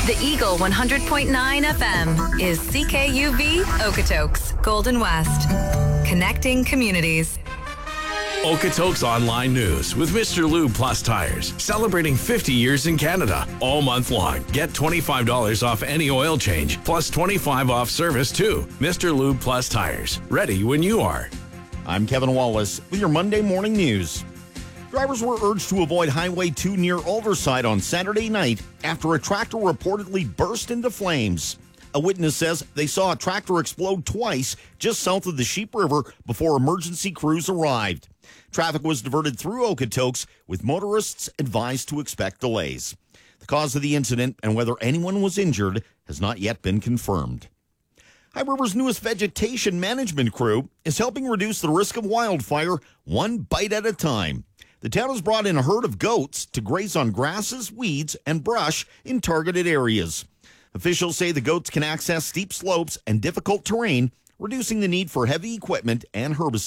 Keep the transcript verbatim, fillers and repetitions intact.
The Eagle one hundred point nine F M is C K U V Okotoks, Golden West. Connecting communities. Okotoks Online News with Mister Lube Plus Tires. Celebrating fifty years in Canada all month long. Get twenty-five dollars off any oil change, plus twenty-five dollars off service too. Mister Lube Plus Tires. Ready when you are. I'm Kevin Wallace with your Monday morning news. Drivers were urged to avoid Highway two near Alderside on Saturday night after a tractor reportedly burst into flames. A witness says they saw a tractor explode twice just south of the Sheep River before emergency crews arrived. Traffic was diverted through Okotoks, with motorists advised to expect delays. The cause of the incident and whether anyone was injured has not yet been confirmed. High River's newest vegetation management crew is helping reduce the risk of wildfire one bite at a time. The town has brought in a herd of goats to graze on grasses, weeds, and brush in targeted areas. Officials say the goats can access steep slopes and difficult terrain, reducing the need for heavy equipment and herbicides.